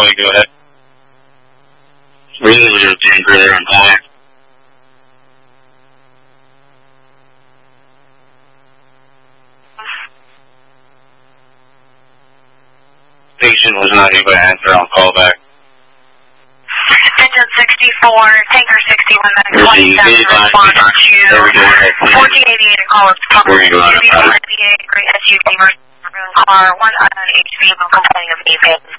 Charlie, go ahead. Really, we're doing greater on callback. Station was not able to answer on callback. Engine 64, Tanker 61, 27, response to 1488 call of Great SUV versus car 1 HV complaining of EPA.